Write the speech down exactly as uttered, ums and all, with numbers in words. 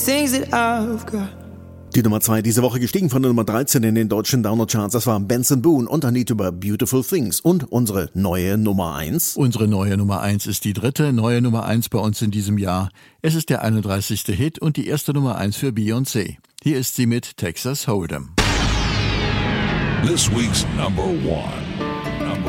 Things that I've got. Die Nummer zwei diese Woche gestiegen von der Nummer dreizehn in den deutschen Download-Charts. Das war Benson Boone und Anita über Beautiful Things. Und unsere neue Nummer eins. Unsere neue Nummer eins ist die dritte neue Nummer eins bei uns in diesem Jahr. Es ist der einunddreißigste Hit und die erste Nummer eins für Beyoncé. Hier ist sie mit Texas Hold'em. This week's number one.